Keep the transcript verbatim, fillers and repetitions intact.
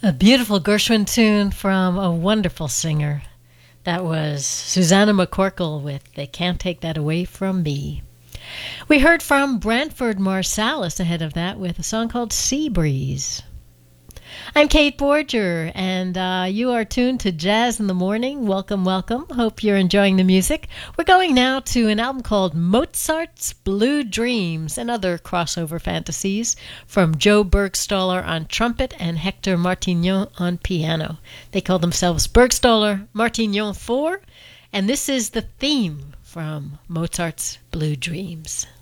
A beautiful Gershwin tune from a wonderful singer. That was Susanna McCorkle with They Can't Take That Away From Me. We heard from Branford Marsalis ahead of that with a song called Sea Breeze. I'm Kate Borger, and uh, you are tuned to Jazz in the Morning. Welcome, welcome. Hope you're enjoying the music. We're going now to an album called Mozart's Blue Dreams and Other Crossover Fantasies from Joe Bergstaller on trumpet and Hector Martignon on piano. They call themselves Bergstaller Martignon four, and this is the theme from Mozart's Blue Dreams.